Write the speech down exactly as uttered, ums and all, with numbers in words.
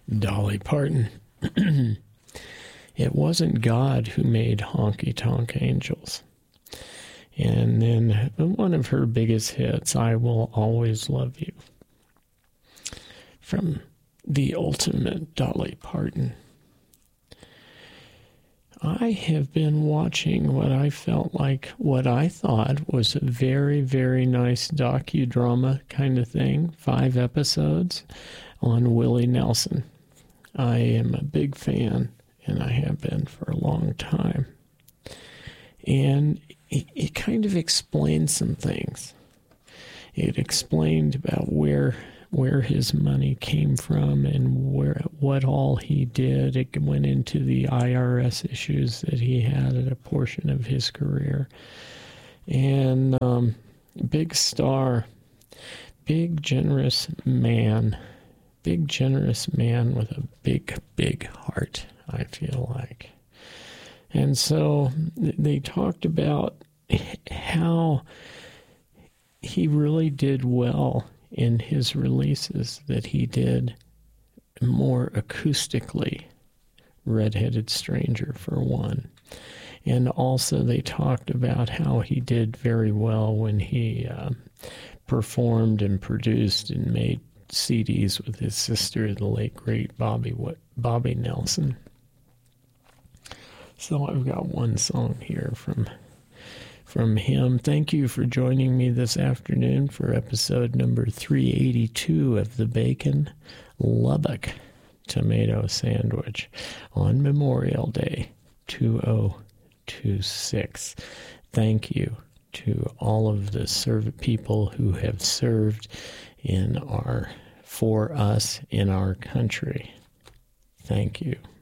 Dolly Parton. It wasn't God who made Honky Tonk Angels. And then one of her biggest hits, I Will Always Love You, from the ultimate Dolly Parton. I have been watching what I felt like, what I thought was a very, very nice docudrama kind of thing, five episodes on Willie Nelson. I am a big fan, and I have been for a long time. And it, it kind of explained some things. It explained about where where his money came from and where what all he did. It went into the I R S issues that he had at a portion of his career. And um, big star, big generous man, big generous man with a big, big heart, I feel like. And so they talked about how he really did well in his releases, that he did more acoustically. Redheaded Stranger, for one. And also they talked about how he did very well when he uh, performed and produced and made C Ds with his sister, the late, great Bobby, Bobby Nelson. So I've got one song here from from him. Thank you for joining me this afternoon for episode number three eighty-two of the Bacon Lubbock Tomato Sandwich on Memorial Day two thousand twenty-six. Thank you to all of the serv- people who have served in our for us in our country. Thank you.